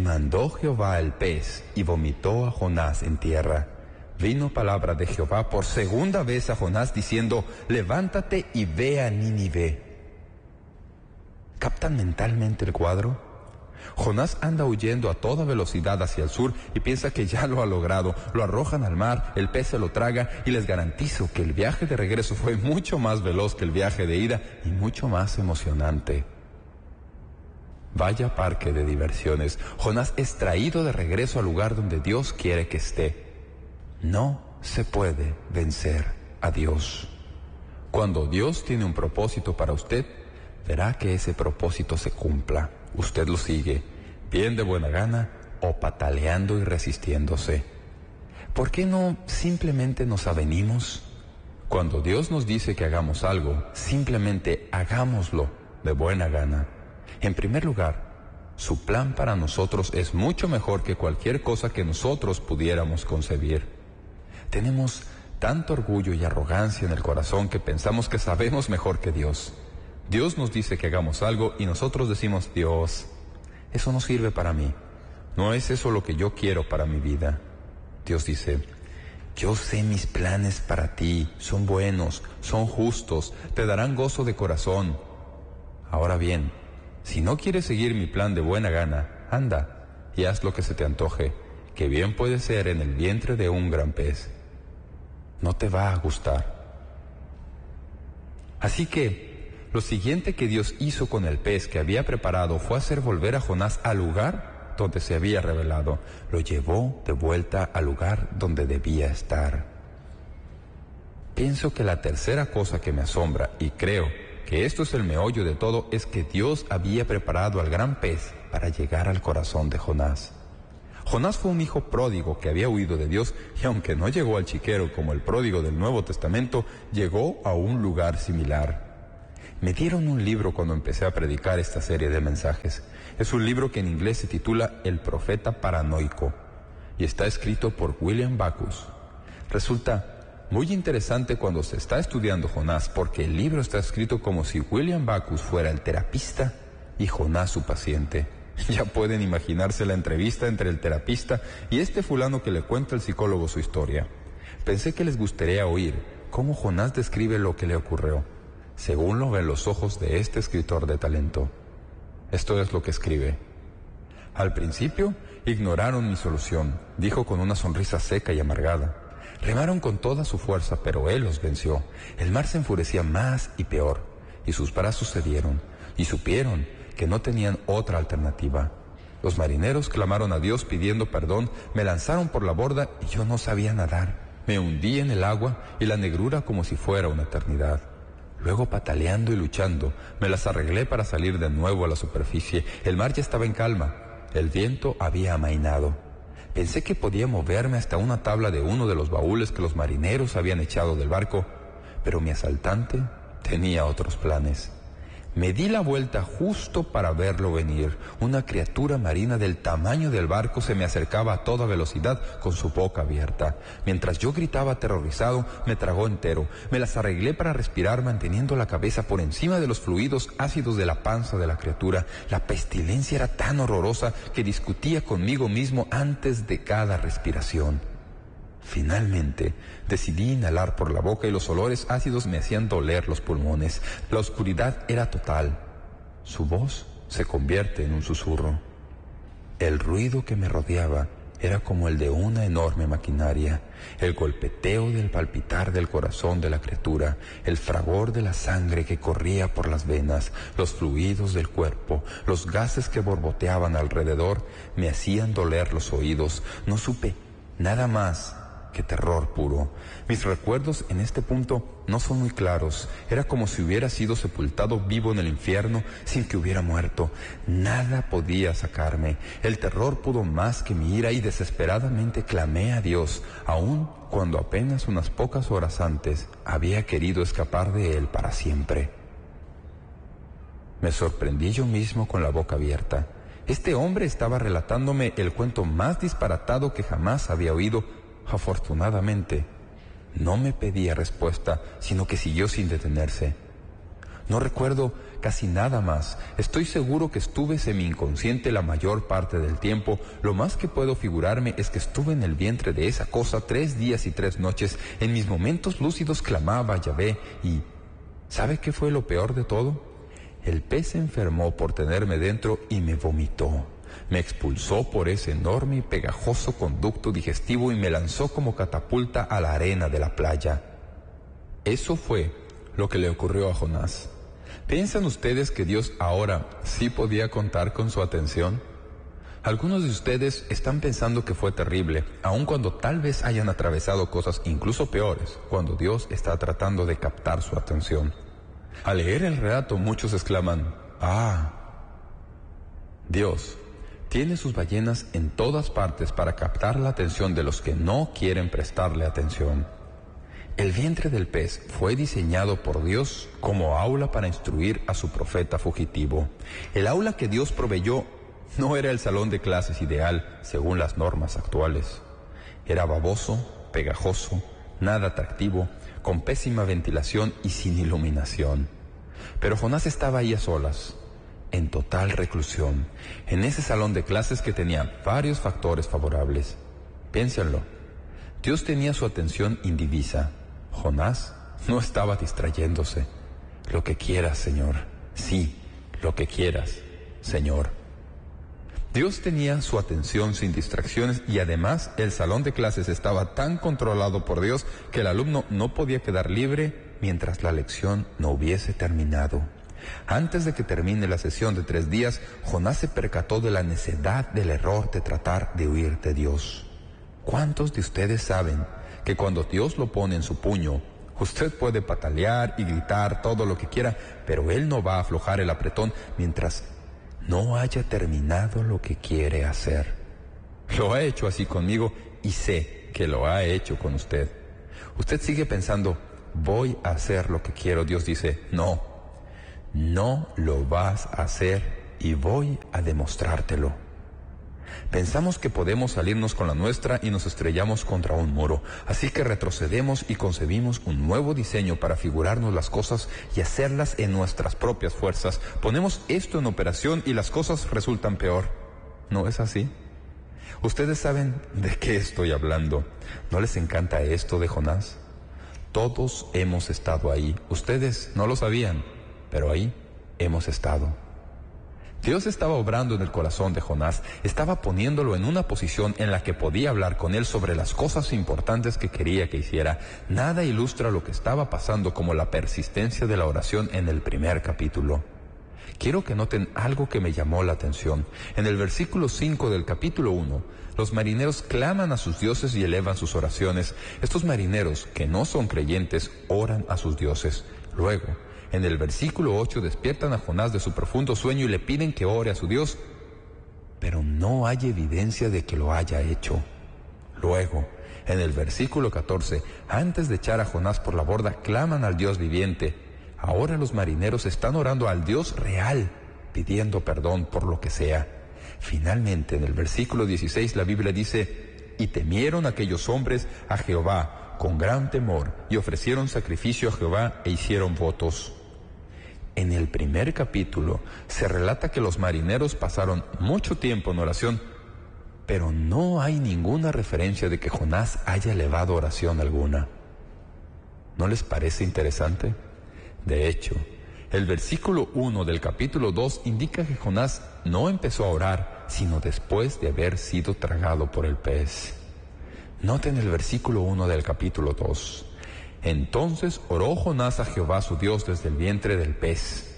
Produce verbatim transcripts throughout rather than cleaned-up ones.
mandó Jehová el pez y vomitó a Jonás en tierra. Vino palabra de Jehová por segunda vez a Jonás diciendo, levántate y ve a Nínive. ¿Captan mentalmente el cuadro? Jonás anda huyendo a toda velocidad hacia el sur y piensa que ya lo ha logrado. Lo arrojan al mar, el pez se lo traga y les garantizo que el viaje de regreso fue mucho más veloz que el viaje de ida y mucho más emocionante. Vaya parque de diversiones. Jonás es traído de regreso al lugar donde Dios quiere que esté. No se puede vencer a Dios. Cuando Dios tiene un propósito para usted, verá que ese propósito se cumpla. Usted lo sigue, bien de buena gana o pataleando y resistiéndose. ¿Por qué no simplemente nos avenimos? Cuando Dios nos dice que hagamos algo, simplemente hagámoslo de buena gana. En primer lugar, su plan para nosotros es mucho mejor que cualquier cosa que nosotros pudiéramos concebir. Tenemos tanto orgullo y arrogancia en el corazón que pensamos que sabemos mejor que Dios. Dios nos dice que hagamos algo y nosotros decimos, Dios, eso no sirve para mí. No es eso lo que yo quiero para mi vida. Dios dice, yo sé mis planes para ti, son buenos, son justos, te darán gozo de corazón. Ahora bien, si no quieres seguir mi plan de buena gana, anda y haz lo que se te antoje, que bien puede ser en el vientre de un gran pez. No te va a gustar. Así que, lo siguiente que Dios hizo con el pez que había preparado fue hacer volver a Jonás al lugar donde se había revelado. Lo llevó de vuelta al lugar donde debía estar. Pienso que la tercera cosa que me asombra, y creo que esto es el meollo de todo, es que Dios había preparado al gran pez para llegar al corazón de Jonás. Jonás fue un hijo pródigo que había huido de Dios y aunque no llegó al chiquero como el pródigo del Nuevo Testamento, llegó a un lugar similar. Me dieron un libro cuando empecé a predicar esta serie de mensajes. Es un libro que en inglés se titula El Profeta Paranoico y está escrito por William Backus. Resulta muy interesante cuando se está estudiando Jonás porque el libro está escrito como si William Backus fuera el terapista y Jonás su paciente. Ya pueden imaginarse la entrevista entre el terapista y este fulano que le cuenta al psicólogo su historia. Pensé que les gustaría oír cómo Jonás describe lo que le ocurrió, según lo ven los ojos de este escritor de talento. Esto es lo que escribe. Al principio ignoraron mi solución, dijo con una sonrisa seca y amargada. Remaron con toda su fuerza, pero él los venció. El mar se enfurecía más y peor, y sus brazos cedieron, y supieron que no tenían otra alternativa. Los marineros clamaron a Dios pidiendo perdón, me lanzaron por la borda y yo no sabía nadar. Me hundí en el agua y la negrura como si fuera una eternidad. Luego, pataleando y luchando, me las arreglé para salir de nuevo a la superficie. El mar ya estaba en calma. El viento había amainado. Pensé que podía moverme hasta una tabla de uno de los baúles que los marineros habían echado del barco, pero mi asaltante tenía otros planes. Me di la vuelta justo para verlo venir. Una criatura marina del tamaño del barco se me acercaba a toda velocidad con su boca abierta. Mientras yo gritaba aterrorizado, me tragó entero. Me las arreglé para respirar manteniendo la cabeza por encima de los fluidos ácidos de la panza de la criatura. La pestilencia era tan horrorosa que discutía conmigo mismo antes de cada respiración. Finalmente, decidí inhalar por la boca y los olores ácidos me hacían doler los pulmones. La oscuridad era total. Su voz se convierte en un susurro. El ruido que me rodeaba era como el de una enorme maquinaria, el golpeteo del palpitar del corazón de la criatura, el fragor de la sangre que corría por las venas, los fluidos del cuerpo, los gases que borboteaban alrededor me hacían doler los oídos. No supe nada más que terror puro. Mis recuerdos en este punto no son muy claros. Era como si hubiera sido sepultado vivo en el infierno sin que hubiera muerto. Nada podía sacarme. El terror pudo más que mi ira y desesperadamente clamé a Dios, aun cuando apenas unas pocas horas antes había querido escapar de él para siempre. Me sorprendí yo mismo con la boca abierta. Este hombre estaba relatándome el cuento más disparatado que jamás había oído. Afortunadamente, no me pedía respuesta, sino que siguió sin detenerse. No recuerdo casi nada más. Estoy seguro que estuve semi-inconsciente la mayor parte del tiempo. Lo más que puedo figurarme es que estuve en el vientre de esa cosa tres días y tres noches. En mis momentos lúcidos clamaba a Yahvé y... ¿sabe qué fue lo peor de todo? El pez se enfermó por tenerme dentro y me vomitó. Me expulsó por ese enorme y pegajoso conducto digestivo y me lanzó como catapulta a la arena de la playa. Eso fue lo que le ocurrió a Jonás. ¿Piensan ustedes que Dios ahora sí podía contar con su atención? Algunos de ustedes están pensando que fue terrible, aun cuando tal vez hayan atravesado cosas incluso peores, cuando Dios está tratando de captar su atención. Al leer el relato, muchos exclaman, ¡ah! Dios tiene sus ballenas en todas partes para captar la atención de los que no quieren prestarle atención. El vientre del pez fue diseñado por Dios como aula para instruir a su profeta fugitivo. El aula que Dios proveyó no era el salón de clases ideal según las normas actuales. Era baboso, pegajoso, nada atractivo, con pésima ventilación y sin iluminación. Pero Jonás estaba ahí a solas, en total reclusión, en ese salón de clases que tenía varios factores favorables. Piénsenlo. Dios tenía su atención indivisa. Jonás no estaba distrayéndose. Lo que quieras, Señor. Sí, lo que quieras, Señor. Dios tenía su atención sin distracciones y además el salón de clases estaba tan controlado por Dios que el alumno no podía quedar libre mientras la lección no hubiese terminado. Antes de que termine la sesión de tres días, Jonás se percató de la necedad del error de tratar de huir de Dios. ¿Cuántos de ustedes saben que cuando Dios lo pone en su puño, usted puede patalear y gritar todo lo que quiera, pero Él no va a aflojar el apretón mientras no haya terminado lo que quiere hacer? Lo ha hecho así conmigo y sé que lo ha hecho con usted. Usted sigue pensando, voy a hacer lo que quiero. Dios dice, no, no lo vas a hacer y voy a demostrártelo. Pensamos que podemos salirnos con la nuestra y nos estrellamos contra un muro. Así que retrocedemos y concebimos un nuevo diseño para figurarnos las cosas y hacerlas en nuestras propias fuerzas. Ponemos esto en operación y las cosas resultan peor. ¿No es así? Ustedes saben de qué estoy hablando. ¿No les encanta esto de Jonás? Todos hemos estado ahí. Ustedes no lo sabían, pero ahí hemos estado. Dios estaba obrando en el corazón de Jonás, estaba poniéndolo en una posición en la que podía hablar con él sobre las cosas importantes que quería que hiciera. Nada ilustra lo que estaba pasando como la persistencia de la oración en el primer capítulo. Quiero que noten algo que me llamó la atención. En el versículo cinco del capítulo uno, los marineros claman a sus dioses y elevan sus oraciones. Estos marineros, que no son creyentes, oran a sus dioses. Luego, en el versículo ocho despiertan a Jonás de su profundo sueño y le piden que ore a su Dios, pero no hay evidencia de que lo haya hecho. Luego, en el versículo catorce, antes de echar a Jonás por la borda, claman al Dios viviente. Ahora los marineros están orando al Dios real, pidiendo perdón por lo que sea. Finalmente, en el versículo dieciséis, la Biblia dice, y temieron aquellos hombres a Jehová con gran temor, y ofrecieron sacrificio a Jehová e hicieron votos. En el primer capítulo se relata que los marineros pasaron mucho tiempo en oración, pero no hay ninguna referencia de que Jonás haya elevado oración alguna. ¿No les parece interesante? De hecho, el versículo uno del capítulo dos indica que Jonás no empezó a orar, sino después de haber sido tragado por el pez. Noten el versículo uno del capítulo dos. Entonces oró Jonás a Jehová su Dios desde el vientre del pez.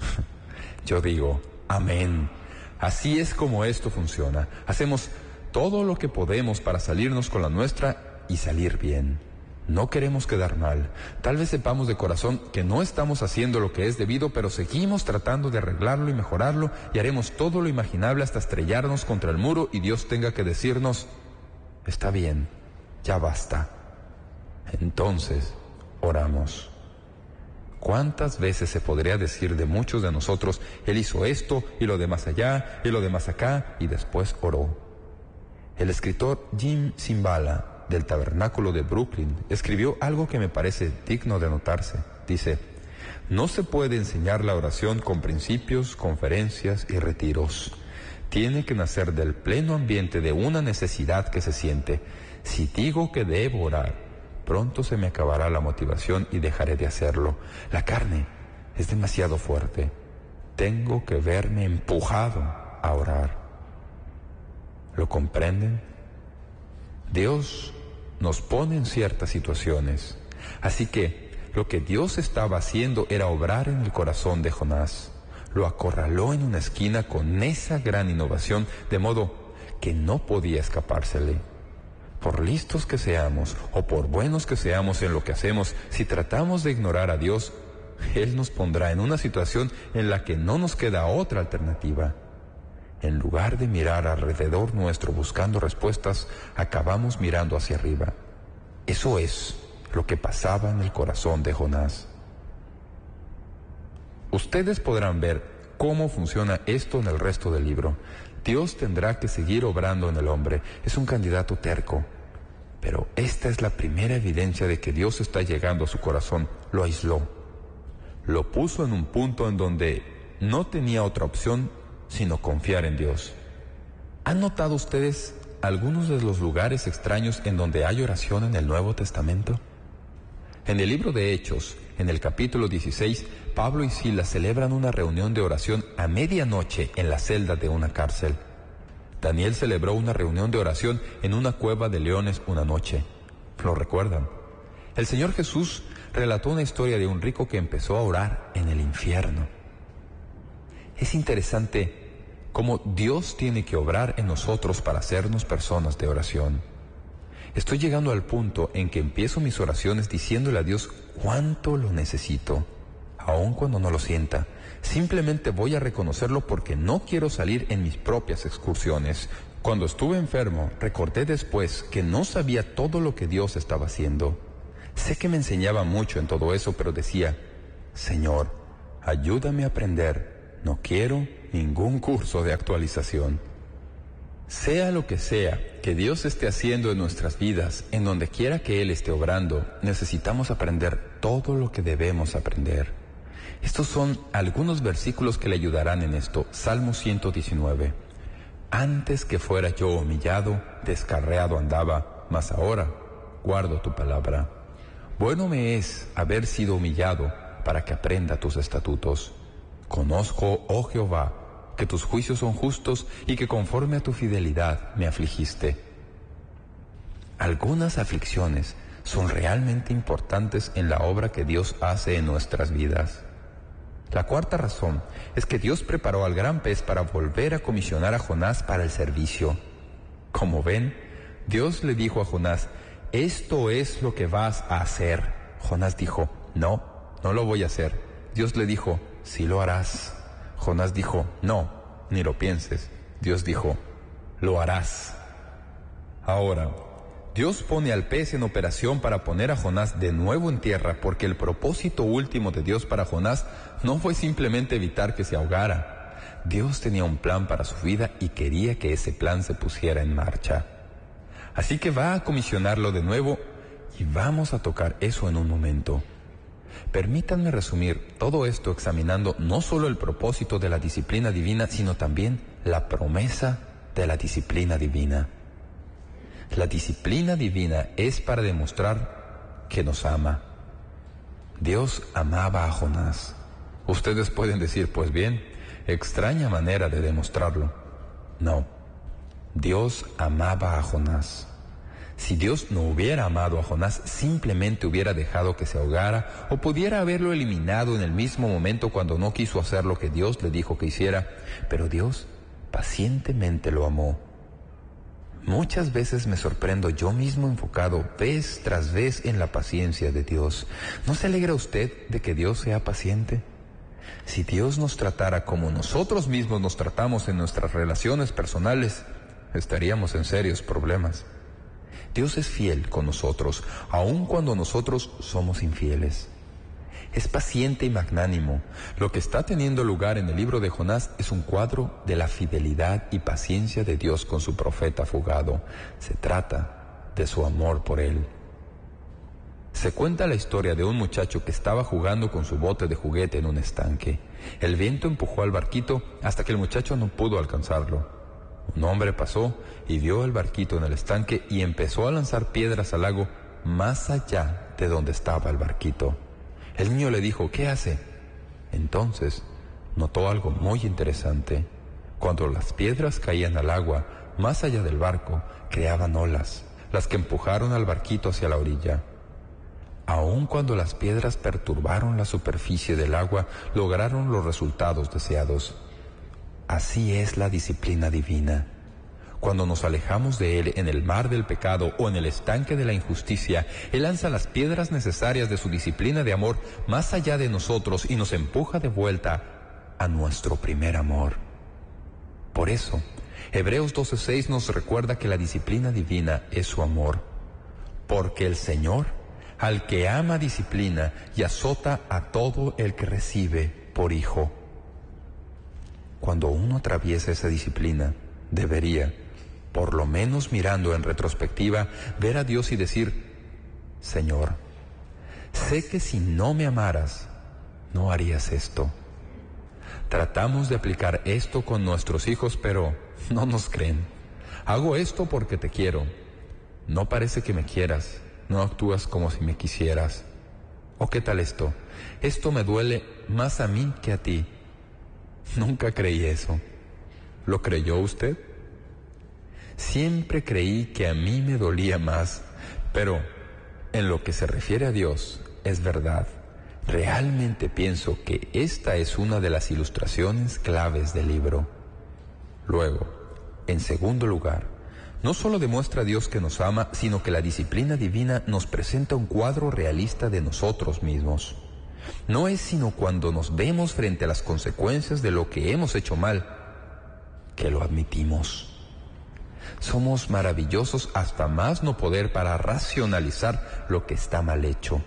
Yo digo, amén. Así es como esto funciona. Hacemos todo lo que podemos para salirnos con la nuestra y salir bien. No queremos quedar mal. Tal vez sepamos de corazón que no estamos haciendo lo que es debido, pero seguimos tratando de arreglarlo y mejorarlo y haremos todo lo imaginable hasta estrellarnos contra el muro y Dios tenga que decirnos, está bien, ya basta. Entonces, oramos. ¿Cuántas veces se podría decir de muchos de nosotros, Él hizo esto y lo de más allá y lo de más acá y después oró? El escritor Jim Cymbala del Tabernáculo de Brooklyn escribió algo que me parece digno de notarse. Dice, No se puede enseñar la oración con principios, conferencias y retiros. Tiene que nacer del pleno ambiente de una necesidad que se siente. Si digo que debo orar, pronto se me acabará la motivación y dejaré de hacerlo. La carne es demasiado fuerte. Tengo que verme empujado a orar. ¿Lo comprenden? Dios nos pone en ciertas situaciones. Así que lo que Dios estaba haciendo era obrar en el corazón de Jonás. Lo acorraló en una esquina con esa gran innovación, de modo que no podía escapársele. Por listos que seamos, o por buenos que seamos en lo que hacemos, si tratamos de ignorar a Dios, Él nos pondrá en una situación en la que no nos queda otra alternativa. En lugar de mirar alrededor nuestro buscando respuestas, acabamos mirando hacia arriba. Eso es lo que pasaba en el corazón de Jonás. Ustedes podrán ver cómo funciona esto en el resto del libro. Dios tendrá que seguir obrando en el hombre. Es un candidato terco. Pero esta es la primera evidencia de que Dios está llegando a su corazón. Lo aisló. Lo puso en un punto en donde no tenía otra opción sino confiar en Dios. ¿Han notado ustedes algunos de los lugares extraños en donde hay oración en el Nuevo Testamento? En el libro de Hechos, en el capítulo dieciséis, Pablo y Silas celebran una reunión de oración a medianoche en la celda de una cárcel. Daniel celebró una reunión de oración en una cueva de leones una noche. ¿Lo recuerdan? El Señor Jesús relató una historia de un rico que empezó a orar en el infierno. Es interesante cómo Dios tiene que obrar en nosotros para hacernos personas de oración. Estoy llegando al punto en que empiezo mis oraciones diciéndole a Dios cuánto lo necesito, aun cuando no lo sienta. Simplemente voy a reconocerlo porque no quiero salir en mis propias excursiones. Cuando estuve enfermo, recordé después que no sabía todo lo que Dios estaba haciendo. Sé que me enseñaba mucho en todo eso, pero decía, Señor, ayúdame a aprender. No quiero ningún curso de actualización. Sea lo que sea que Dios esté haciendo en nuestras vidas, en donde quiera que Él esté obrando, necesitamos aprender todo lo que debemos aprender. Estos son algunos versículos que le ayudarán en esto. Salmo ciento diecinueve. Antes que fuera yo humillado, descarriado andaba, mas ahora guardo tu palabra. Bueno me es haber sido humillado para que aprenda tus estatutos. Conozco, oh Jehová, que tus juicios son justos y que conforme a tu fidelidad me afligiste. Algunas aflicciones son realmente importantes en la obra que Dios hace en nuestras vidas. La cuarta razón es que Dios preparó al gran pez para volver a comisionar a Jonás para el servicio. Como ven, Dios le dijo a Jonás, esto es lo que vas a hacer. Jonás dijo, no, no lo voy a hacer. Dios le dijo, sí lo harás. Jonás dijo, no, ni lo pienses. Dios dijo, lo harás. Ahora, Dios pone al pez en operación para poner a Jonás de nuevo en tierra, porque el propósito último de Dios para Jonás no fue simplemente evitar que se ahogara. Dios tenía un plan para su vida y quería que ese plan se pusiera en marcha. Así que va a comisionarlo de nuevo y vamos a tocar eso en un momento. Permítanme resumir todo esto examinando no solo el propósito de la disciplina divina, sino también la promesa de la disciplina divina. La disciplina divina es para demostrar que nos ama. Dios amaba a Jonás. Ustedes pueden decir, pues bien, extraña manera de demostrarlo. No, Dios amaba a Jonás. Si Dios no hubiera amado a Jonás, simplemente hubiera dejado que se ahogara o pudiera haberlo eliminado en el mismo momento cuando no quiso hacer lo que Dios le dijo que hiciera. Pero Dios pacientemente lo amó. Muchas veces me sorprendo yo mismo enfocado vez tras vez en la paciencia de Dios. ¿No se alegra usted de que Dios sea paciente? Si Dios nos tratara como nosotros mismos nos tratamos en nuestras relaciones personales, estaríamos en serios problemas. Dios es fiel con nosotros, aun cuando nosotros somos infieles. Es paciente y magnánimo. Lo que está teniendo lugar en el libro de Jonás es un cuadro de la fidelidad y paciencia de Dios con su profeta fugado. Se trata de su amor por él. Se cuenta la historia de un muchacho que estaba jugando con su bote de juguete en un estanque. El viento empujó al barquito hasta que el muchacho no pudo alcanzarlo. Un hombre pasó y vio el barquito en el estanque y empezó a lanzar piedras al lago más allá de donde estaba el barquito. El niño le dijo: ¿qué hace? Entonces notó algo muy interesante. Cuando las piedras caían al agua, más allá del barco, creaban olas, las que empujaron al barquito hacia la orilla. Aun cuando las piedras perturbaron la superficie del agua, lograron los resultados deseados. Así es la disciplina divina. Cuando nos alejamos de Él en el mar del pecado o en el estanque de la injusticia, Él lanza las piedras necesarias de su disciplina de amor más allá de nosotros y nos empuja de vuelta a nuestro primer amor. Por eso, Hebreos doce seis nos recuerda que la disciplina divina es su amor. Porque el Señor, al que ama, disciplina y azota a todo el que recibe por hijo. Cuando uno atraviesa esa disciplina, debería, por lo menos mirando en retrospectiva, ver a Dios y decir: Señor, sé que si no me amaras, no harías esto. Tratamos de aplicar esto con nuestros hijos, pero no nos creen. Hago esto porque te quiero. No parece que me quieras. No actúas como si me quisieras. ¿O qué tal esto? Esto me duele más a mí que a ti. Nunca creí eso. ¿Lo creyó usted? Siempre creí que a mí me dolía más, pero en lo que se refiere a Dios, es verdad. Realmente pienso que esta es una de las ilustraciones claves del libro. Luego, en segundo lugar, no solo demuestra a Dios que nos ama, sino que la disciplina divina nos presenta un cuadro realista de nosotros mismos. No es sino cuando nos vemos frente a las consecuencias de lo que hemos hecho mal, que lo admitimos. Somos maravillosos hasta más no poder para racionalizar lo que está mal hecho.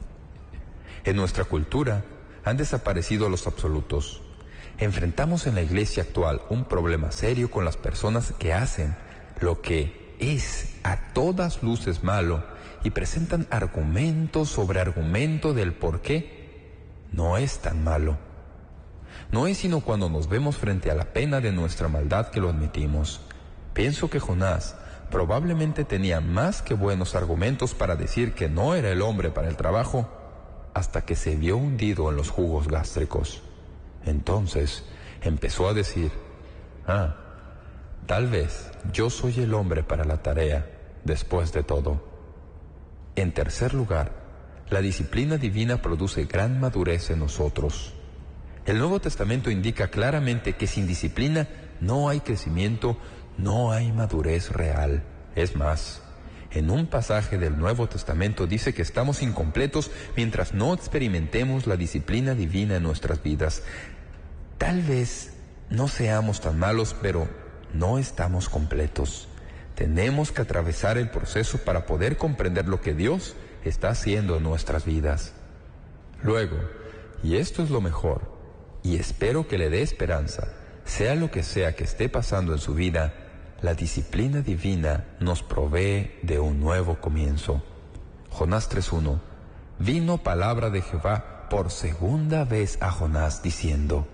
En nuestra cultura han desaparecido los absolutos. Enfrentamos en la iglesia actual un problema serio con las personas que hacen lo que es a todas luces malo y presentan argumento sobre argumento del por qué no es tan malo. No es sino cuando nos vemos frente a la pena de nuestra maldad que lo admitimos. Pienso que Jonás probablemente tenía más que buenos argumentos para decir que no era el hombre para el trabajo, hasta que se vio hundido en los jugos gástricos. Entonces empezó a decir: ah, tal vez yo soy el hombre para la tarea, después de todo. En tercer lugar, la disciplina divina produce gran madurez en nosotros. El Nuevo Testamento indica claramente que sin disciplina no hay crecimiento, no hay madurez real. Es más, en un pasaje del Nuevo Testamento dice que estamos incompletos mientras no experimentemos la disciplina divina en nuestras vidas. Tal vez no seamos tan malos, pero no estamos completos. Tenemos que atravesar el proceso para poder comprender lo que Dios está haciendo en nuestras vidas. Luego, y esto es lo mejor, y espero que le dé esperanza, sea lo que sea que esté pasando en su vida, la disciplina divina nos provee de un nuevo comienzo. Jonás tres uno. Vino palabra de Jehová por segunda vez a Jonás diciendo: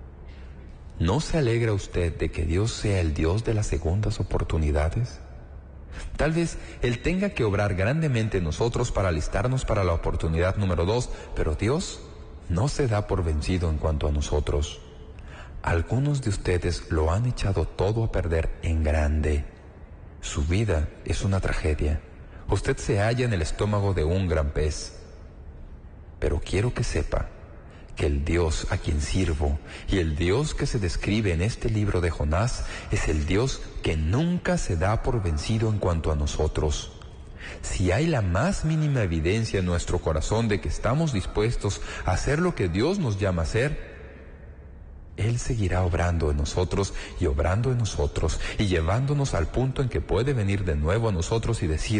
¿no se alegra usted de que Dios sea el Dios de las segundas oportunidades? Tal vez Él tenga que obrar grandemente en nosotros para alistarnos para la oportunidad número dos, pero Dios no se da por vencido en cuanto a nosotros. Algunos de ustedes lo han echado todo a perder en grande. Su vida es una tragedia. Usted se halla en el estómago de un gran pez. Pero quiero que sepa que el Dios a quien sirvo y el Dios que se describe en este libro de Jonás es el Dios que nunca se da por vencido en cuanto a nosotros. Si hay la más mínima evidencia en nuestro corazón de que estamos dispuestos a hacer lo que Dios nos llama a hacer, Él seguirá obrando en nosotros y obrando en nosotros y llevándonos al punto en que puede venir de nuevo a nosotros y decir: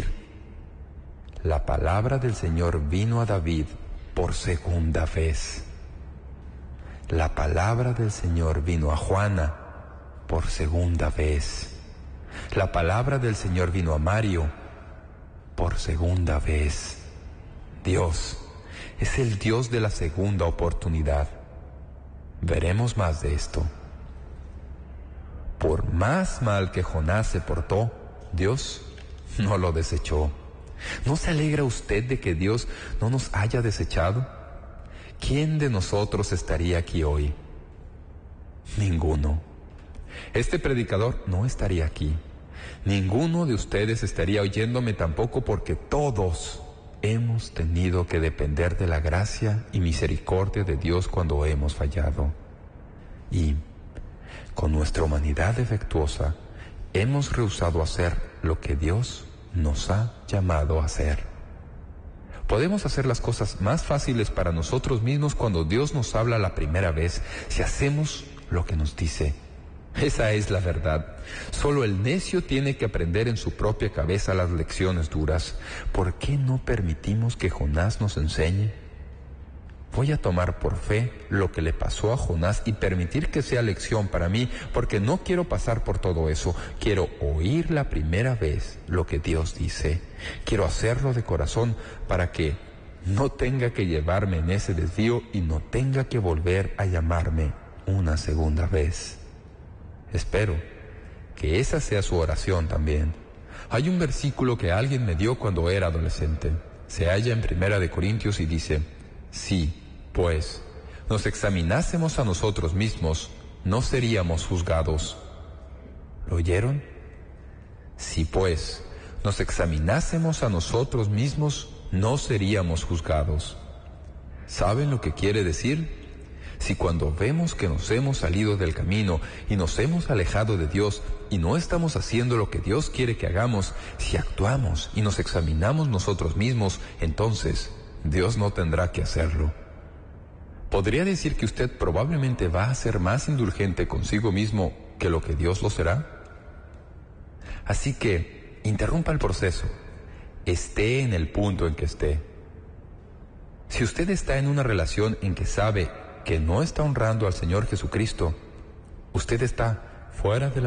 la palabra del Señor vino a David por segunda vez. La palabra del Señor vino a Juana por segunda vez. La palabra del Señor vino a Mario por segunda vez. Dios es el Dios de la segunda oportunidad. Veremos más de esto. Por más mal que Jonás se portó, Dios no lo desechó. ¿No se alegra usted de que Dios no nos haya desechado? ¿Quién de nosotros estaría aquí hoy? Ninguno. Este predicador no estaría aquí. Ninguno de ustedes estaría oyéndome tampoco, porque todos hemos tenido que depender de la gracia y misericordia de Dios cuando hemos fallado. Y, con nuestra humanidad defectuosa, hemos rehusado hacer lo que Dios nos ha llamado a hacer. Podemos hacer las cosas más fáciles para nosotros mismos cuando Dios nos habla la primera vez, si hacemos lo que nos dice. Esa es la verdad. Solo el necio tiene que aprender en su propia cabeza las lecciones duras. ¿Por qué no permitimos que Jonás nos enseñe? Voy a tomar por fe lo que le pasó a Jonás y permitir que sea lección para mí, porque no quiero pasar por todo eso. Quiero oír la primera vez lo que Dios dice. Quiero hacerlo de corazón para que no tenga que llevarme en ese desvío y no tenga que volver a llamarme una segunda vez. Espero que esa sea su oración también. Hay un versículo que alguien me dio cuando era adolescente. Se halla en Primera de Corintios y dice: si, pues, nos examinásemos a nosotros mismos, no seríamos juzgados. ¿Lo oyeron? Si, pues, nos examinásemos a nosotros mismos, no seríamos juzgados. ¿Saben lo que quiere decir? Si cuando vemos que nos hemos salido del camino y nos hemos alejado de Dios y no estamos haciendo lo que Dios quiere que hagamos, si actuamos y nos examinamos nosotros mismos, entonces Dios no tendrá que hacerlo. ¿Podría decir que usted probablemente va a ser más indulgente consigo mismo que lo que Dios lo será? Así que interrumpa el proceso, esté en el punto en que esté. Si usted está en una relación en que sabe que no está honrando al Señor Jesucristo, usted está fuera de la